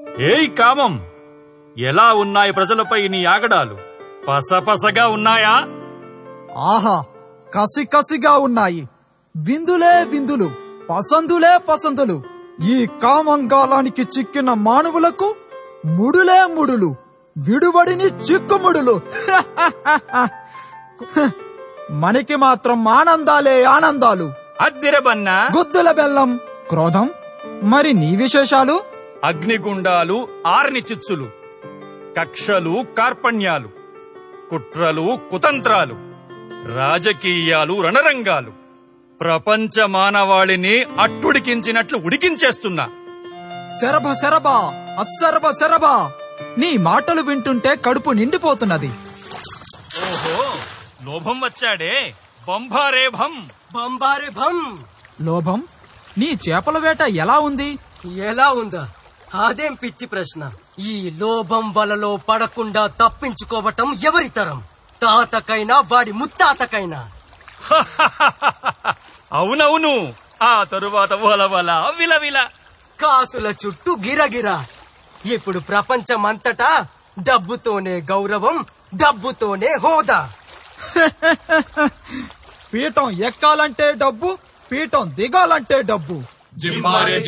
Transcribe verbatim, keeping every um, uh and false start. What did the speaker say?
ఏయ్ కామం, ఎలా ఉన్నాయి ప్రజలపై నీ ఆగడాలు? పసపసగా ఉన్నాయా? ఆహా, కసి కసిగా ఉన్నాయి. విందులే విందులు, పసందులే పసందులు. ఈ కామంగాలానికి చిక్కిన మానవులకు ముడులే ముడులు, విడుబడిని చిక్కుముడులు. మనకి మాత్రం ఆనందాలే ఆనందాలు. అద్దిరబన్నా గుద్దుల బెల్లం క్రోధం. మరి నీ విశేషాలు? అగ్నిగుండాలు, ఆర్ని చిచ్చులు, కక్షలు, కార్పణ్యాలు, కుట్రలు, కుతంత్రాలు, రాజకీయాలు, రణరంగాలు, ప్రపంచ మానవాళిని అట్టుడికించినట్లు ఉడికించేస్తున్నా. శరభ శరభ, అస్సరభ శరభ. నీ మాటలు వింటుంటే కడుపు నిండిపోతున్నది. ఓహో, లోభం వచ్చాడే. బంభారేభం బంబారేభం. లోభం, నీ చేపల వేట ఎలా ఉంది? ఎలా ఉందా? అదేం పిచ్చి ప్రశ్న. ఈ లోభం వలలో పడకుండా తప్పించుకోవటం ఎవరి తరం? తాతకైనా వాడి ముత్తాతకైనా. అవునవును. ఆ తరువాత వలవల విలవిల, కాసుల చుట్టూ గిరగిరా. ఇప్పుడు ప్రపంచమంతటా డబ్బుతోనే గౌరవం, డబ్బుతోనే హోదా. పీఠం ఎక్కాలంటే డబ్బు, పీఠం దిగాలంటే డబ్బు. జిమ్మారే